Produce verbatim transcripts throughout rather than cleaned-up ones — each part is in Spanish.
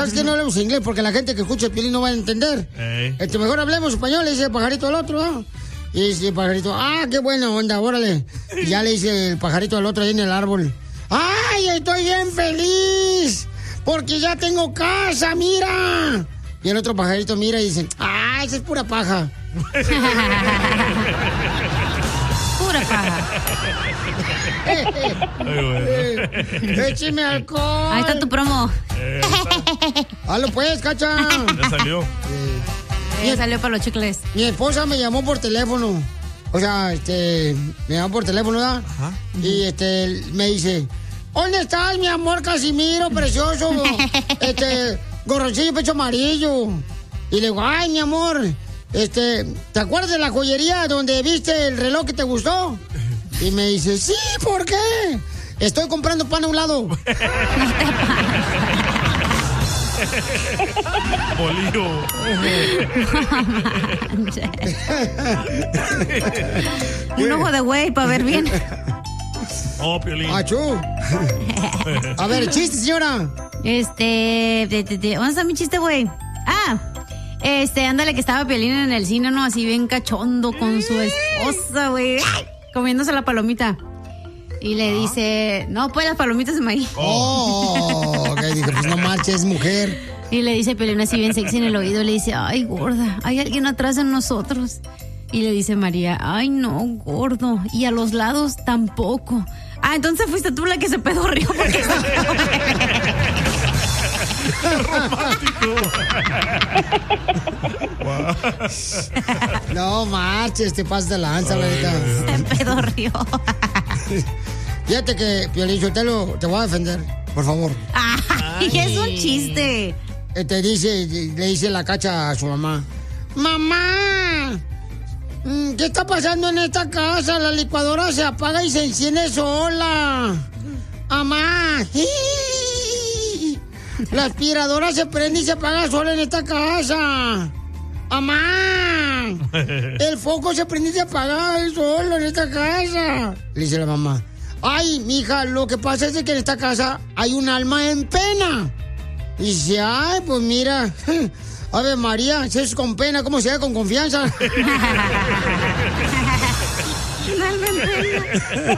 Es que no hablemos inglés porque la gente que escucha el Piolín no va a entender. Hey. Este, mejor hablemos español, le dice el pajarito al otro, ¿no? Y dice el pajarito, ah, qué buena onda, órale. Y ya le dice el pajarito al otro ahí en el árbol, ¡ay, estoy bien feliz! Porque ya tengo casa, mira. Y el otro pajarito mira y dice, ¡ah, esa es pura paja! Pura paja. ¡Écheme alcohol! Ahí está tu promo. Eh, ¡Halo pues, cacha! ya salió. Ya salió para los chicles. Mi esposa me llamó por teléfono. O sea, este, me llamó por teléfono, ¿verdad? Ajá. Y este, me dice, ¿dónde estás, mi amor Casimiro, precioso? Este, gorroncillo pecho amarillo. Y le digo, ay, mi amor, este, ¿te acuerdas de la joyería donde viste el reloj que te gustó? Y me dice, sí, ¿por qué? Estoy comprando pan a un lado. Bolillo. Un ojo de güey para ver bien. Oh, Piolín. ¡Achú! A ver, chiste, señora. Este, de, de, de, ¿dónde está mi chiste, güey? Ah, este, ándale, que estaba Piolín en el cine, ¿no? Así bien cachondo con su esposa, güey. Comiéndose la palomita. Y le dice, no, pues las palomitas de maíz. Oh, ok, dije, pues no marches, mujer. Y le dice Piolín así bien sexy en el oído, le dice, ay, gorda, hay alguien atrás de nosotros. Y le dice María, ay, no, gordo, y a los lados tampoco. Ah, entonces fuiste tú la que se pedorrió porque se No marches, te pasas de lanza, la neta. Se pedorrió. Fíjate que, Piolín Sotelo, te voy a defender, por favor. Ay, es un chiste. Eh, Te dice, le dice la Cacha a su mamá, mamá, mm, ¿qué está pasando en esta casa? La licuadora se apaga y se enciende sola. Mamá, la aspiradora se prende y se apaga sola en esta casa. Mamá, el foco se prende y se apaga solo en esta casa. Le dice la mamá, ay, mija, lo que pasa es de que en esta casa hay un alma en pena. Y dice, ay, pues mira, Ave María, si es con pena, ¿cómo se da con confianza? Un alma en pena.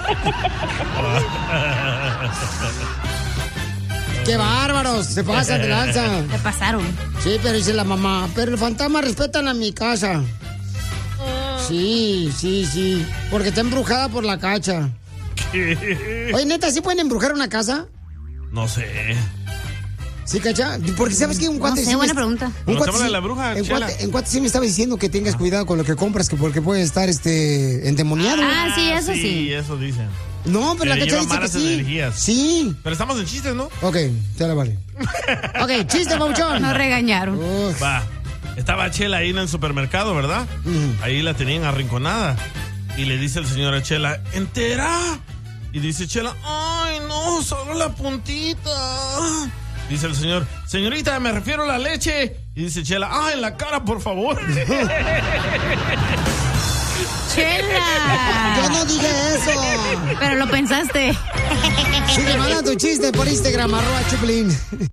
¡Qué bárbaros! Se pasan de lanza. Se pasaron. Sí, pero dice la mamá, pero el fantasma respetan a mi casa. Sí, sí, sí, porque está embrujada por la Cacha. ¿Qué? Oye, neta, ¿sí pueden embrujar una casa? No sé. ¿Sí, Cacha? Porque sabes que un cuate... No sé, sí buena me- pregunta. Un cuate, Preguntémosle sí, a la bruja, en Chela. cuate, en cuate sí me estaba diciendo que tengas cuidado con lo que compras, que porque puede estar este endemoniado. Ah, sí, eso sí. sí. eso dicen. No, pero la Que Cacha lleva dice que malas sí. energías. Sí. Pero estamos en chistes, ¿no? Ok, ya la vale. Ok, chiste, Pauchón. Nos regañaron. Uf. Va. Estaba Chela ahí en el supermercado, ¿verdad? Ujú. Ahí la tenían arrinconada. Y le dice el señor a Chela, ¿entera? Y dice Chela, ay, no, solo la puntita. Dice el señor, señorita, me refiero a la leche. Y dice Chela, ah, en la cara, por favor. ¡Chela! Yo no dije eso. Pero lo pensaste. Sigue mandando tu chiste por Instagram, arroba Chuplín.